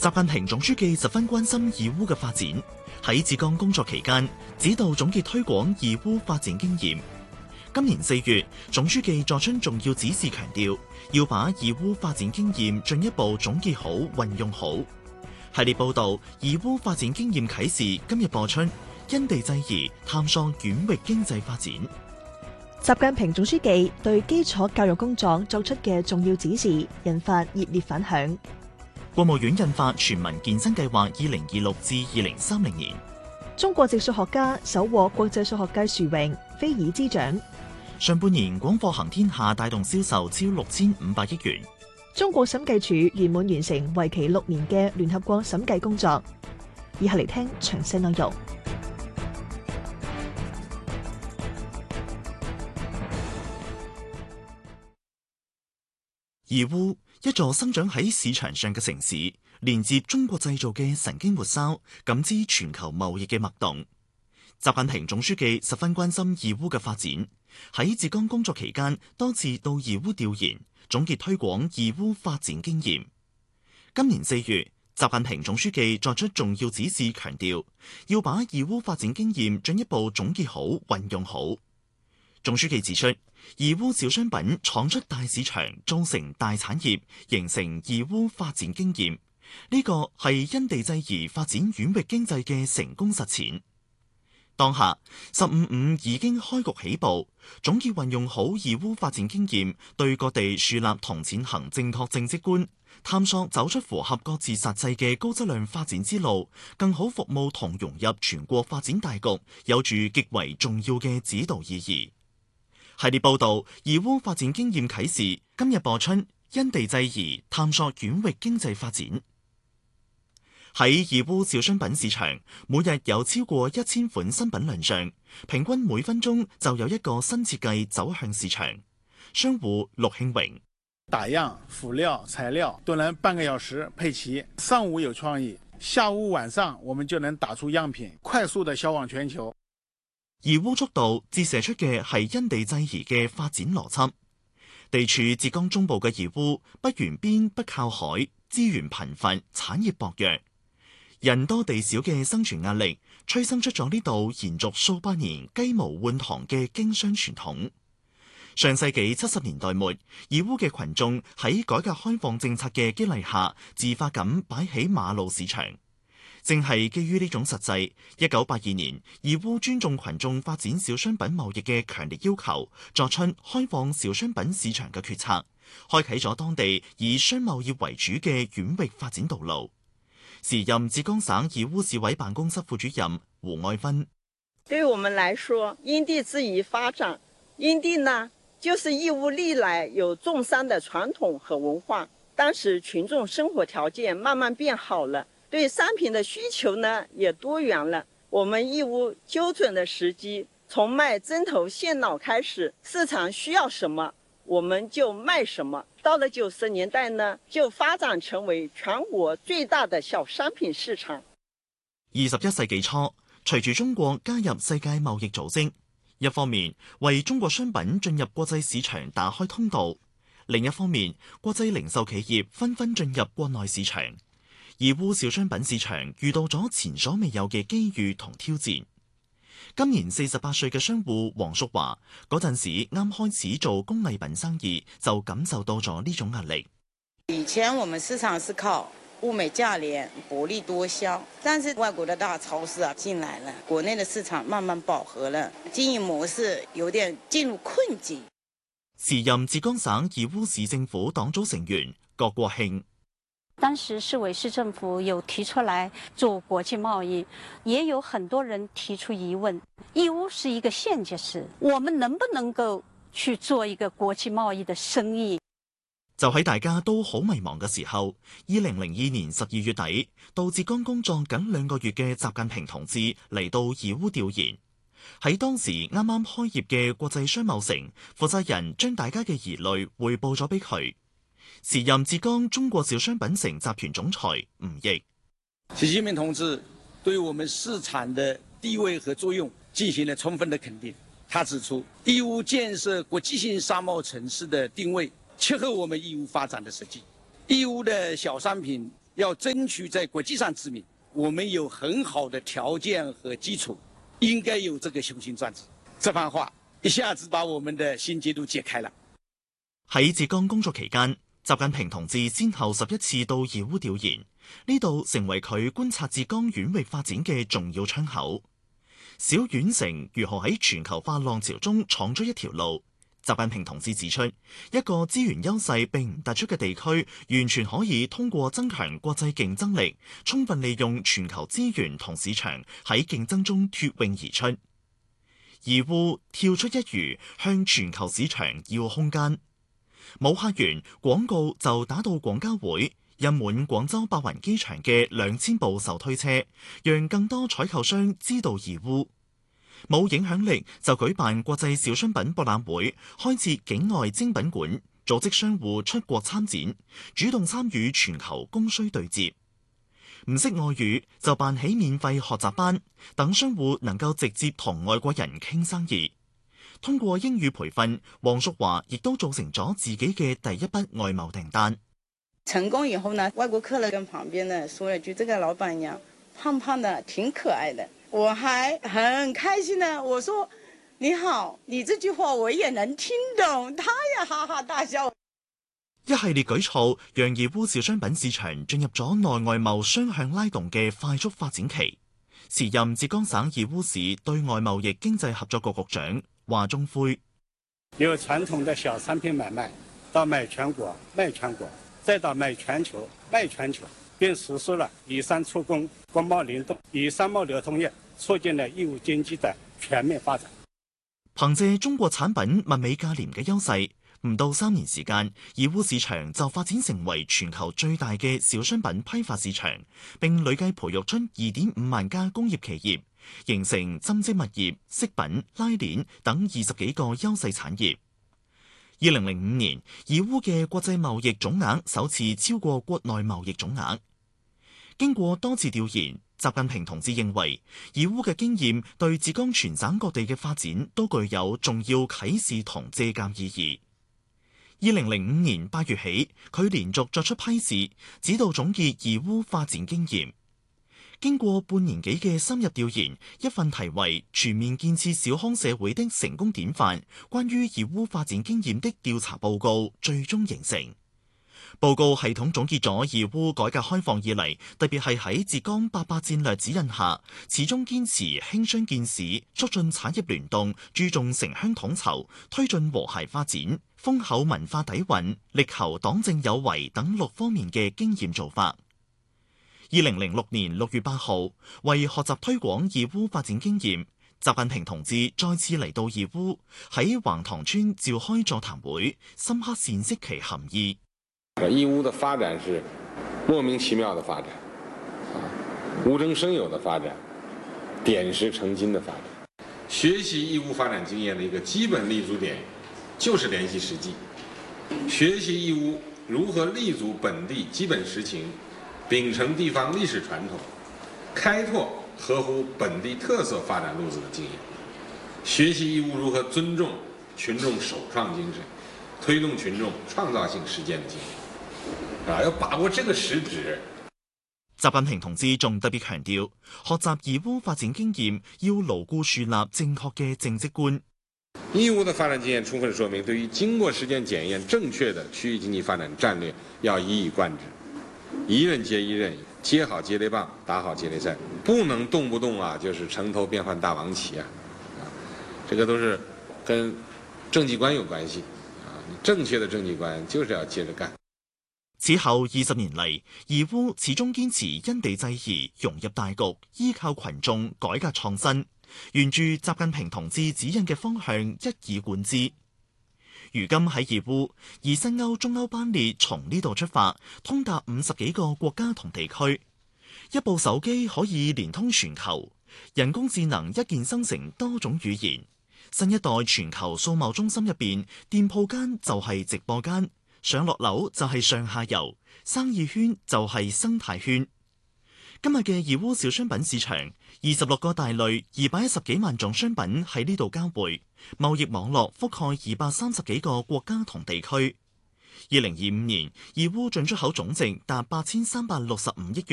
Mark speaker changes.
Speaker 1: 習近平總書記十分關心義烏嘅發展，喺浙江工作期間指導總結推廣義烏發展經驗。今年4月，總書記作出重要指示，強調要把義烏發展經驗進一步總結好、運用好。系列報道《義烏發展經驗啟示》今日播出，因地制宜探索縣域經濟發展。
Speaker 2: 習近平總書記對基礎教育工作作出嘅重要指示，引發熱烈反響。
Speaker 1: 國務院印發全民健身計劃2026至2030年。
Speaker 2: 中國籍數學家首獲國際數學界殊榮菲爾茲獎。
Speaker 1: 上半年廣貨行天下帶動銷售超6500億元。
Speaker 2: 中國審計署圓滿完成為期6年嘅聯合國審計工作。以下嚟聽詳細內容。
Speaker 1: 義烏，一座生長喺市場上嘅城市，連接中國製造嘅神經末梢，感知全球貿易嘅脈動。習近平總書記十分關心義烏嘅發展，喺浙江工作期間多次到義烏調研，總結推廣義烏發展經驗。今年4月，習近平總書記作出重要指示，強調要把義烏發展經驗進一步總結好、運用好。總書記指出，義烏小商品闖出大市場，造成大產業，形成義烏發展經驗，呢個係因地制宜發展縣域經濟嘅成功實踐。當下15.5已經開局起步，總結運用好義烏發展經驗，對各地樹立同踐行正確政績觀，探索走出符合各自實際嘅高質量發展之路，更好服務同融入全國發展大局，有住極為重要嘅指導意義。系列報道《義烏發展經驗啟示》今日播出，因地制宜探索縣域經濟發展。喺義烏小商品市場，每日有超過1000款新品亮相，平均每分鐘就有一個新設計走向市場。商戶陸慶榮：
Speaker 3: 打樣、輔料、材料都能半個小時配齊，上午有創意，下午晚上我們就能打出樣品，快速地銷往全球。
Speaker 1: 義烏速度折射出嘅係因地制宜嘅發展邏輯。地處浙江中部嘅義烏，不沿邊不靠海，資源貧乏，產業薄弱，人多地少嘅生存壓力，催生出咗呢度延續數百年雞毛換糖嘅經商傳統。上世紀70年代末，義烏嘅群眾喺改革開放政策嘅激勵下，自發咁擺起馬路市場。正係基於呢種實際，1982年，義烏尊重群眾發展小商品貿易嘅強烈要求，作出開放小商品市場嘅決策，開啟咗當地以商貿業為主嘅縣域發展道路。時任浙江省義烏市委辦公室副主任胡愛芬：
Speaker 4: 對我們來說，因地制宜發展，因地呢，就是義烏歷來有種商的傳統和文化，當時群眾生活條件慢慢變好了，對商品的需求呢也多元了。我們義烏揪準了時機，從賣針頭線腦開始，市場需要什麼我們就賣什麼。到了90年代呢，就發展成為全國最大的小商品市場。
Speaker 1: 21世紀初，隨住中國加入世界貿易組織，一方面為中國商品進入國際市場打開通道，另一方面國際零售企業紛紛進入國內市場。義烏小商品市場遇到咗前所未有嘅機遇同挑戰。今年48歲嘅商戶黃淑華嗰陣時啱開始做工藝品生意，就感受到咗呢種壓力。
Speaker 5: 以前我們市場是靠物美價廉、薄利多銷，但是外國的大超市進來了，國內的市場慢慢飽和了，經營模式有點進入困境。
Speaker 1: 時任浙江省義烏市政府黨組成員郭國慶：
Speaker 6: 當時市委市政府有提出來做國際貿易，也有很多人提出疑問，義烏是一個縣級市，我們能不能夠去做一個國際貿易的生意？
Speaker 1: 就喺大家都好迷茫嘅時候，2002年12月底，到浙江工作僅2個月嘅習近平同志嚟到義烏調研。喺當時啱啱開業嘅國際商貿城，負責人將大家嘅疑慮匯報咗俾佢。時任浙江中國小商品城集團總裁吳毅：
Speaker 7: 習近平同志對我們市場的地位和作用進行了充分的肯定。他指出，義烏建設國際性商貿城市的定位切合我們義烏發展的實際。義烏的小商品要爭取在國際上知名，我們有很好的條件和基礎，應該有這個雄心壯志。這番話一下子把我們的心結都解開了。
Speaker 1: 喺浙江工作期間，習近平同志先後11次到義烏調研，呢度成為佢觀察浙江縣域發展嘅重要窗口。小縣城如何喺全球化浪潮中闖出一條路？習近平同志指出，一個資源優勢並唔突出嘅地區，完全可以通過增強國際競爭力，充分利用全球資源同市場喺競爭中脫穎而出。義烏跳出一隅，向全球市場要空間。冇客源，廣告就打到廣交會，印滿廣州白雲機場嘅2000部手推車，讓更多採購商知道義烏。冇影響力就舉辦國際小商品博覽會，開設境外精品館，組織商戶出國參展，主動參與全球供需對接。唔識外語就辦起免費學習班，等商戶能夠直接同外國人傾生意。通過英語培訓，黃淑華亦都做成咗自己嘅第一筆外貿訂單。
Speaker 5: 成功以後呢，外國客人跟旁邊呢說了句：這個老闆娘胖胖的，挺可愛的。我還很開心呢，我說你好，你這句話我也能聽懂，他也哈哈大笑。
Speaker 1: 一系列舉措讓義烏小商品市場進入咗內外貿雙向拉動嘅快速發展期。時任浙江省義烏市對外貿易經濟合作局局長華中輝：
Speaker 8: 由傳統的小產品買賣，到賣全國賣全國，再到賣全球賣全球，並實施了以商促工、國貿聯動、以商貿流通業，促進了義烏經濟的全面發展。
Speaker 1: 憑借中國產品物美價廉嘅優勢，唔到3年時間，義烏市場就發展成為全球最大嘅小商品批發市場，並累計培育出2.5萬家工業企業，形成針織物業、飾品、拉鏈等20幾個優勢產業。2005年，義烏嘅國際貿易總額首次超過國內貿易總額。經過多次調研，習近平同志認為，義烏嘅經驗對浙江全省各地嘅發展都具有重要啟示同借鑑意義。2005年8月起，佢連續作出批示，指導總結義烏發展經驗。經過半年幾嘅深入調研，一份題為《全面建設小康社會的成功典範》關於義烏發展經驗的調查報告最終形成。報告系統總結咗義烏改革開放以嚟，特別係喺浙江800戰略指引下，始終堅持興商建市，促進產業聯動，注重城鄉統籌，推進和諧發展，豐厚文化底蘊，力求黨政有為等6方面嘅經驗做法。2006年6月8號，為學習推廣義烏發展經驗，習近平同志再次嚟到義烏，喺橫塘村召開座談會，深刻闡釋其含義。
Speaker 9: 義烏的發展是莫名其妙的發展，無中生有的發展，點石成金的發展。學習義烏發展經驗的一個基本立足點就是聯繫實際，學習義烏如何立足本地基本實情，秉承地方歷史傳統，開拓合乎本地特色發展路子的經驗，學習義烏如何尊重群眾首創精神，推動群眾創造性實踐的經驗。要把握這個實質。
Speaker 1: 習近平同志仲特別強調，學習義烏發展經驗要牢固樹立正確嘅政績觀。
Speaker 9: 義烏的發展經驗充分說明，對於經過實踐檢驗正確的區域經濟發展戰略，要一以貫之，一任接一任，接好接力棒，打好接力賽，不能動不動就是城頭變換大王旗這個都是跟政績觀有關係正確的政績觀就是要接着幹。
Speaker 1: 此後20年嚟，義烏始終堅持因地制宜，融入大局，依靠群眾，改革創新，沿住習近平同志指引嘅方向一以貫之。如今喺義烏，以新歐、中歐班列從呢度出發，通達50幾個國家同地區。一部手機可以連通全球，人工智能一鍵生成多種語言。新一代全球數貿中心入邊，店鋪間就係直播間。上落樓就係上下游，生意圈就係生態圈。今日嘅義烏小商品市場，26個大類，210幾萬種商品喺呢度交匯，貿易網絡覆蓋230幾個國家同地區。 2025年，義烏進出口總值達8365億元。